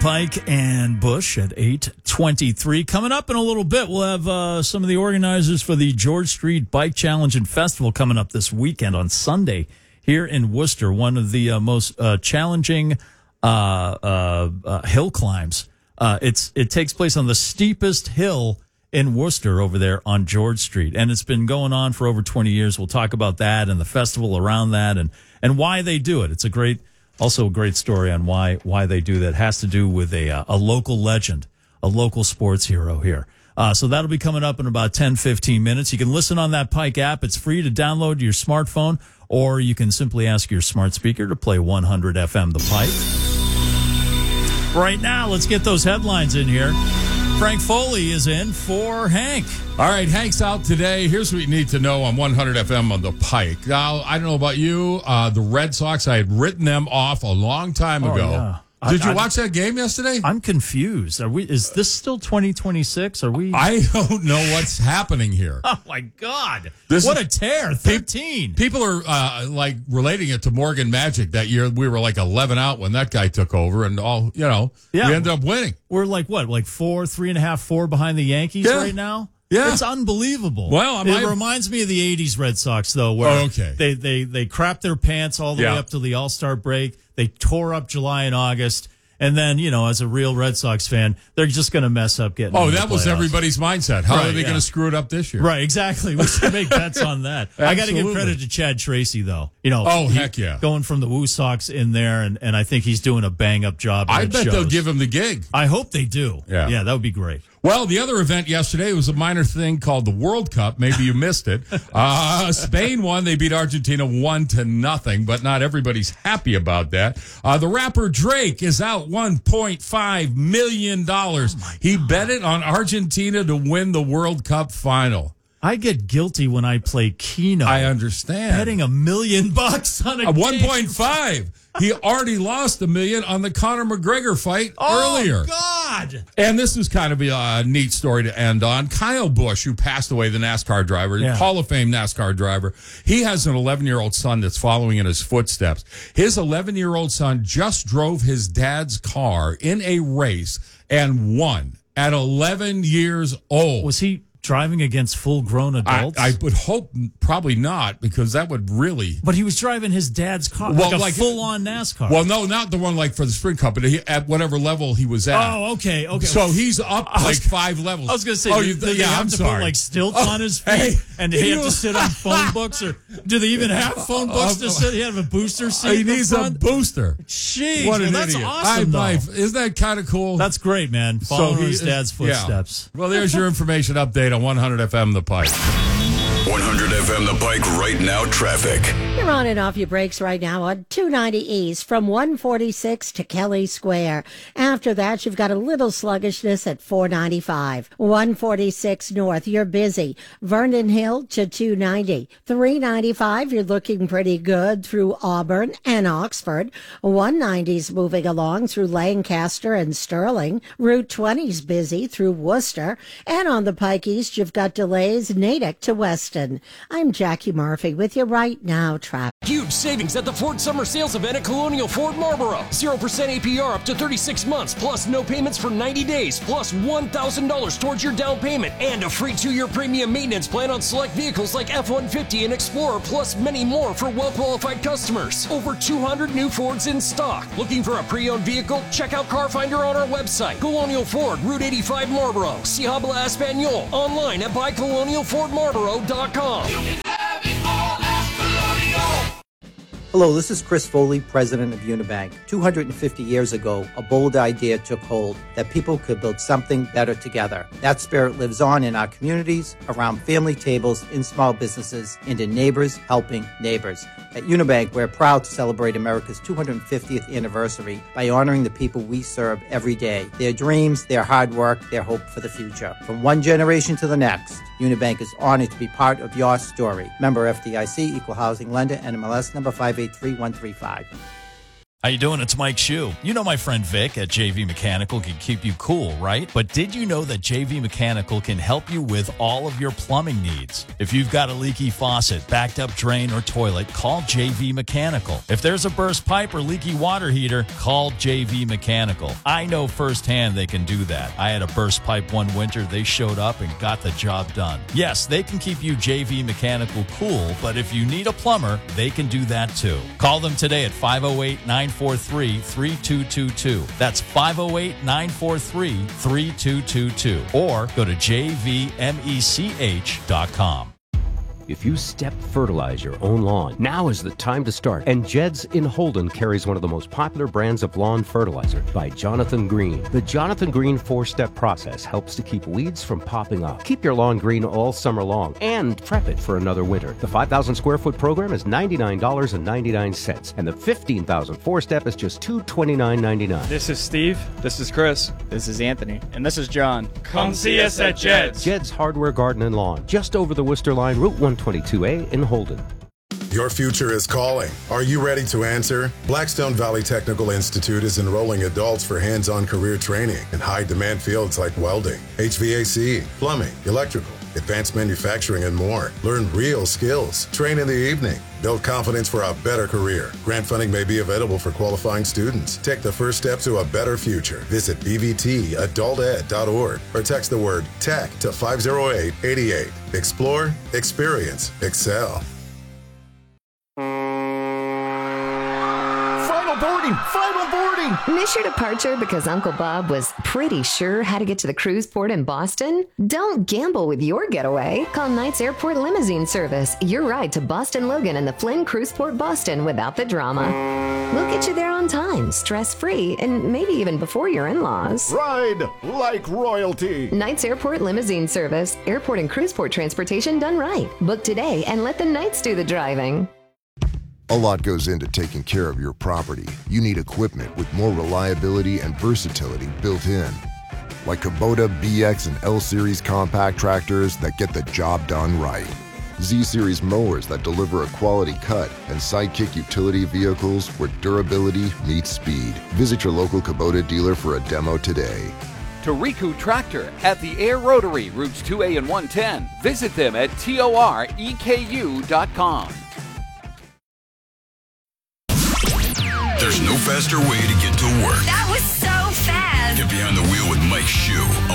Pike and Bush at 8:23. Coming up in a little bit, we'll have some of the organizers for the George Street Bike Challenge and Festival coming up this weekend on Sunday here in Worcester, one of the most challenging hill climbs. It takes place on the steepest hill in Worcester over there on George Street, and it's been going on for over 20 years. We'll talk about that and the festival around that and why they do it. It's also a great story on why they do that. It has to do with a local legend, a local sports hero here. So that'll be coming up in about 10-15 minutes. You can listen on that Pike app. It's free to download to your smartphone, or you can simply ask your smart speaker to play 100 FM The Pike. Right now, let's get those headlines in here. Frank Foley is in for Hank. All right, Hank's out today. Here's what you need to know on 100 FM on the Pike. Now, I don't know about you. The Red Sox, I had written them off a long time ago. Yeah. Did you watch that game yesterday? I'm confused. Is this still 2026? Are we? I don't know what's happening here. Oh, my God. What a tear. 13. People are relating it to Morgan Magic. That year we were like 11 out when that guy took over, and we ended up winning. We're like 3.5, 4 behind the Yankees right now? Yeah. It's unbelievable. Well, it reminds me of the 80s Red Sox, though, where they crapped their pants all the way up to the All-Star break. They tore up July and August. And then, as a real Red Sox fan, they're just going to mess up getting into the that was playoffs. Everybody's mindset. How are they going to screw it up this year? Right, exactly. We should make bets on that. I got to give credit to Chad Tracy, though. Heck yeah. Going from the Woo Sox in there, and I think he's doing a bang-up job. I bet they'll give him the gig. I hope they do. Yeah, that would be great. Well, the other event yesterday was a minor thing called the World Cup. Maybe you missed it. Spain won. They beat Argentina 1-0, but not everybody's happy about that. The rapper Drake is out $1.5 million. He bet it on Argentina to win the World Cup final. I get guilty when I play Keno. I understand. Betting $1 million on a 1.5. He already lost $1 million on the Conor McGregor fight earlier. Oh, God. And this is kind of a neat story to end on. Kyle Busch, who passed away, the NASCAR driver, Hall of Fame NASCAR driver, he has an 11-year-old son that's following in his footsteps. His 11-year-old son just drove his dad's car in a race and won at 11 years old. Was he driving against full-grown adults? I would hope probably not, because that would really... But he was driving his dad's car, like full-on NASCAR. Well, no, not the one for the sprint company, at whatever level he was at. Oh, okay. So he's up 5 levels. I was going to say, I'm sorry. Put stilts on his feet, and he have to sit on phone books? Or do they even have phone books to sit? He have a booster seat. He needs a booster. Jeez, what an that's idiot. awesome, though. Isn't that kind of cool? That's great, man. Following his dad's footsteps. Yeah. Well, there's your information update on 100 FM The Pike. 100 FM The Pike right now traffic. You're on and off your brakes right now on 290 East from 146 to Kelly Square. After that, you've got a little sluggishness at 495. 146 North, you're busy. Vernon Hill to 290. 395, you're looking pretty good through Auburn and Oxford. 190's moving along through Lancaster and Sterling. Route 20's busy through Worcester. And on the Pike East, you've got delays Natick to Weston. I'm Jackie Murphy with you right now, traffic. Huge savings at the Ford Summer Sales Event at Colonial Ford Marlboro. 0% APR up to 36 months, plus no payments for 90 days, plus $1,000 towards your down payment, and a free 2-year premium maintenance plan on select vehicles like F-150 and Explorer, plus many more for well-qualified customers. Over 200 new Fords in stock. Looking for a pre-owned vehicle? Check out Car Finder on our website. Colonial Ford, Route 85 Marlboro. Si habla Espanol. Online at buycolonialfordmarlboro.com. Hello, this is Chris Foley, president of Unibank. 250 years ago, a bold idea took hold that people could build something better together. That spirit lives on in our communities, around family tables, in small businesses, and in neighbors helping neighbors. At Unibank, we're proud to celebrate America's 250th anniversary by honoring the people we serve every day, their dreams, their hard work, their hope for the future. From one generation to the next, Unibank is honored to be part of your story. Member FDIC, Equal Housing Lender, NMLS number 583135. How you doing? It's Mike Shue. You know my friend Vic at JV Mechanical can keep you cool, right? But did you know that JV Mechanical can help you with all of your plumbing needs? If you've got a leaky faucet, backed up drain, or toilet, call JV Mechanical. If there's a burst pipe or leaky water heater, call JV Mechanical. I know firsthand they can do that. I had a burst pipe one winter. They showed up and got the job done. Yes, they can keep you JV Mechanical cool, but if you need a plumber, they can do that too. Call them today at 508-943-3222. That's 508-943-3222. Or go to jvmech.com. If you step fertilize your own lawn, now is the time to start. And Jed's in Holden carries one of the most popular brands of lawn fertilizer by Jonathan Green. The Jonathan Green 4-step process helps to keep weeds from popping up. Keep your lawn green all summer long and prep it for another winter. The 5,000 square foot program is $99.99, and the 15,000 4-step is just $229.99. This is Steve. This is Chris. This is Anthony. And this is John. Come see us at Jed's. Jed's Hardware, Garden and Lawn, just over the Worcester Line, Route 122A in Holden. Your future is calling. Are you ready to answer? Blackstone Valley Technical Institute is enrolling adults for hands-on career training in high-demand fields like welding, HVAC, plumbing, electrical, advanced manufacturing, and more. Learn real skills. Train in the evening. Build confidence for a better career. Grant funding may be available for qualifying students. Take the first step to a better future. Visit bvtadulted.org or text the word TECH to 50888. Explore, experience, excel. Final boarding! Miss your departure because Uncle Bob was pretty sure how to get to the cruise port in Boston? Don't gamble with your getaway. Call Knights Airport Limousine Service. Your ride to Boston Logan and the Flynn Cruise Port Boston without the drama. We'll get you there on time, stress-free, and maybe even before your in-laws. Ride like royalty. Knights Airport Limousine Service. Airport and cruise port transportation done right. Book today and let the Knights do the driving. A lot goes into taking care of your property. You need equipment with more reliability and versatility built in. Like Kubota BX and L-Series compact tractors that get the job done right. Z-Series mowers that deliver a quality cut, and Sidekick utility vehicles where durability meets speed. Visit your local Kubota dealer for a demo today. Toriku Tractor at the Air Rotary, routes 2A and 110. Visit them at toreku.com. There's no faster way to get to work. That was so fast. Get behind the wheel with Mike Shue.